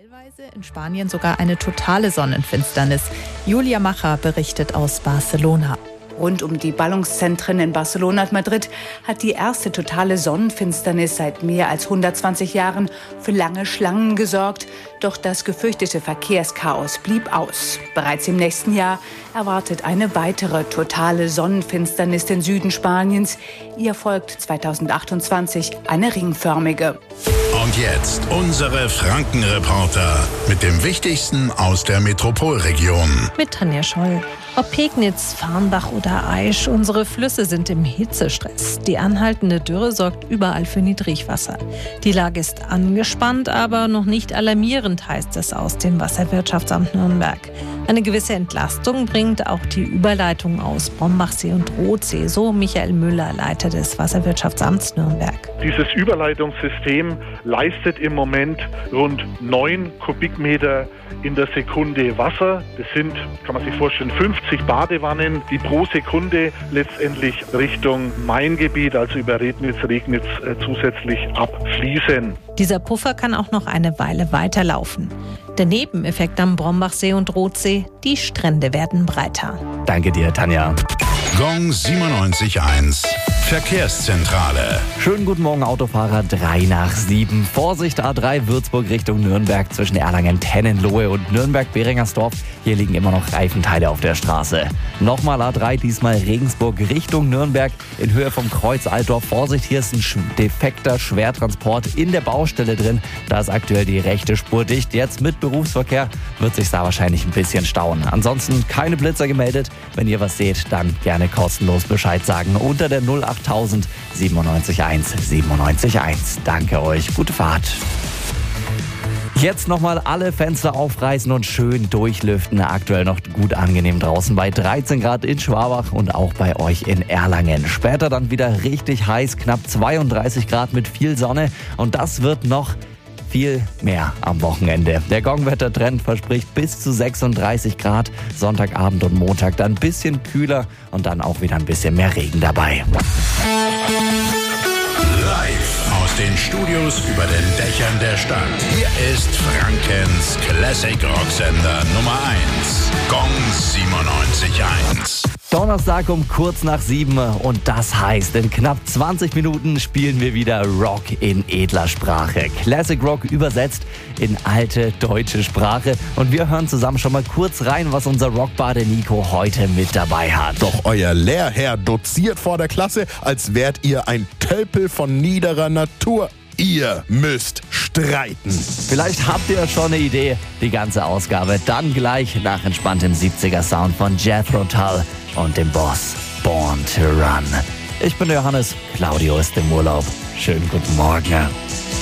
Teilweise in Spanien sogar eine totale Sonnenfinsternis. Julia Macher berichtet aus Barcelona. Rund um die Ballungszentren in Barcelona und Madrid hat die erste totale Sonnenfinsternis seit mehr als 120 Jahren für lange Schlangen gesorgt. Doch das gefürchtete Verkehrschaos blieb aus. Bereits im nächsten Jahr erwartet eine weitere totale Sonnenfinsternis den Süden Spaniens. Ihr folgt 2028 eine ringförmige. Und jetzt unsere Frankenreporter mit dem Wichtigsten aus der Metropolregion. Mit Tanja Scholl. Ob Pegnitz, Farnbach oder Aisch, unsere Flüsse sind im Hitzestress. Die anhaltende Dürre sorgt überall für Niedrigwasser. Die Lage ist angespannt, aber noch nicht alarmierend, heißt es aus dem Wasserwirtschaftsamt Nürnberg. Eine gewisse Entlastung bringt auch die Überleitung aus Brombachsee und Rothsee, so Michael Müller, Leiter des Wasserwirtschaftsamts Nürnberg. Dieses Überleitungssystem leistet im Moment rund 9 Kubikmeter in der Sekunde Wasser. Das sind, kann man sich vorstellen, 50 Badewannen, die pro Sekunde letztendlich Richtung Maingebiet, also über Rednitz, Regnitz, zusätzlich abfließen. Dieser Puffer kann auch noch eine Weile weiterlaufen. Der Nebeneffekt am Brombachsee und Rothsee: die Strände werden breiter. Danke dir, Tanja. Gong 97.1 Verkehrszentrale. Schönen guten Morgen, Autofahrer. 7:03. Vorsicht, A3 Würzburg Richtung Nürnberg zwischen Erlangen-Tennenlohe und Nürnberg-Behringersdorf. Hier liegen immer noch Reifenteile auf der Straße. Nochmal A3, diesmal Regensburg Richtung Nürnberg in Höhe vom Kreuz Altdorf. Vorsicht, hier ist ein defekter Schwertransport in der Baustelle drin. Da ist aktuell die rechte Spur dicht. Jetzt mit Berufsverkehr wird sich da wahrscheinlich ein bisschen stauen. Ansonsten keine Blitzer gemeldet. Wenn ihr was seht, dann gerne kostenlos Bescheid sagen unter der 08000 971 971. Danke euch, gute Fahrt. Jetzt nochmal alle Fenster aufreißen und schön durchlüften. Aktuell noch gut angenehm draußen bei 13 Grad in Schwabach und auch bei euch in Erlangen. Später dann wieder richtig heiß, knapp 32 Grad mit viel Sonne. Und das wird noch viel mehr am Wochenende. Der Gongwettertrend verspricht bis zu 36 Grad. Sonntagabend und Montag dann ein bisschen kühler und dann auch wieder ein bisschen mehr Regen dabei. Live aus den Studios über den Dächern der Stadt. Hier ist Frankens Classic Rocksender Nummer 1. Gong 97.1. Donnerstag um kurz nach 7 und das heißt, in knapp 20 Minuten spielen wir wieder Rock in edler Sprache. Classic Rock übersetzt in alte deutsche Sprache und wir hören zusammen schon mal kurz rein, was unser Rockbade Nico heute mit dabei hat. Doch euer Lehrherr doziert vor der Klasse, als wärt ihr ein Tölpel von niederer Natur. Ihr müsst streiten. Vielleicht habt ihr schon eine Idee. Die ganze Ausgabe dann gleich nach entspanntem 70er Sound von Jethro Tull und dem Boss Born to Run. Ich bin Johannes, Claudio ist im Urlaub. Schönen guten Morgen.